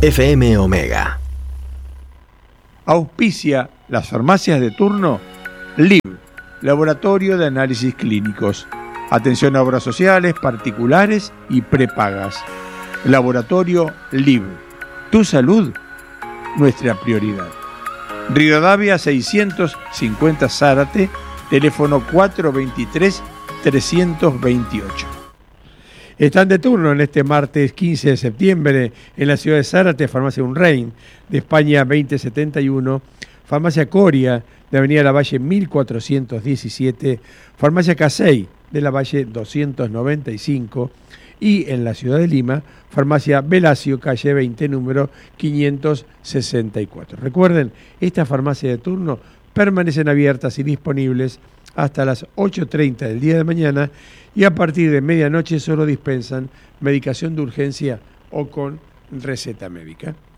FM Omega. Auspicia las farmacias de turno LIB, Laboratorio de Análisis Clínicos. Atención a obras sociales, particulares y prepagas. Laboratorio LIB. Tu salud, nuestra prioridad. Rivadavia 650 Zárate, teléfono 423-328. Están de turno en este martes 15 de septiembre en la ciudad de Zárate, Farmacia Unrein, de España 2071, Farmacia Coria, de Avenida Lavalle 1417, Farmacia Casey, de Lavalle 295, y en la ciudad de Lima, Farmacia Velasio, calle 20, número 564. Recuerden, estas farmacias de turno permanecen abiertas y disponibles hasta las 8:30 del día de mañana y a partir de medianoche solo dispensan medicación de urgencia o con receta médica.